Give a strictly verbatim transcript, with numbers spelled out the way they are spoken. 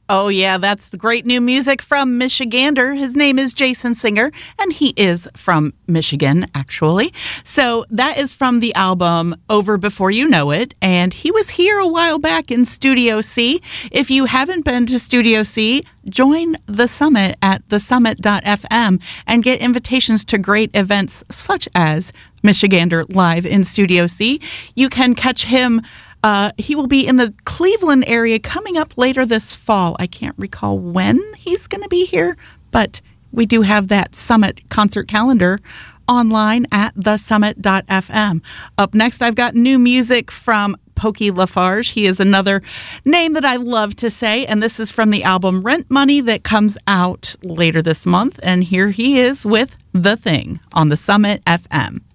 Oh, yeah, that's the great new music from Michigander. His name is Jason Singer, and he is from Michigan, actually. So that is from the album Over Before You Know It, and he was here a while back in Studio C. If you haven't been to Studio C, join the Summit at the summit dot f m and get invitations to great events such as Michigander Live in Studio C. You can catch him. Uh, he will be in the Cleveland area coming up later this fall. I can't recall when he's going to be here, but we do have that Summit concert calendar online at the summit dot f m. Up next, I've got new music from Pokey Lafarge. He is another name that I love to say, and this is from the album Rent Money that comes out later this month. And here he is with The Thing on the Summit F M.